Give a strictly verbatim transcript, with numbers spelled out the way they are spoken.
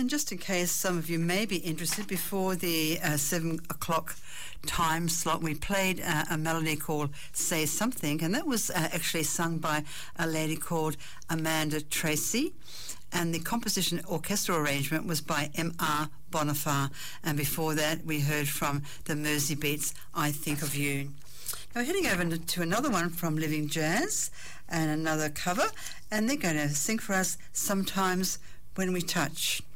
And just in case some of you may be interested, before the uh, seven o'clock time slot, we played uh, a melody called Say Something, and that was uh, actually sung by a lady called Amanda Tracy, and the composition orchestral arrangement was by M R Bonifar, and before that we heard from the Mersey Beats, I Think of You. Now we're heading over to another one from Living Jazz, and another cover, and they're going to sing for us Sometimes When We Touch.